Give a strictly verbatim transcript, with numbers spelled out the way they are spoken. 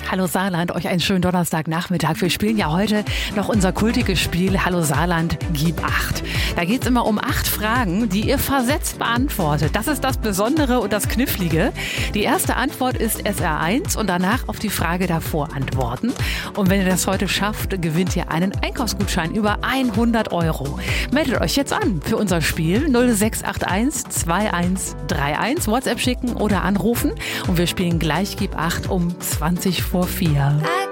Hallo Saarland, euch einen schönen Donnerstagnachmittag. Wir spielen ja heute noch unser kultiges Spiel Hallo Saarland, gib acht. Da geht es immer um acht Fragen, die ihr versetzt beantwortet. Das ist das Besondere und das Knifflige. Die erste Antwort ist S R eins und danach auf die Frage davor antworten. Und wenn ihr das heute schafft, gewinnt ihr einen Einkaufsgutschein über hundert Euro. Meldet euch jetzt an für unser Spiel null sechs acht eins zwei eins drei eins. WhatsApp schicken oder anrufen. Und wir spielen gleich Gib acht um zwanzig vor vier.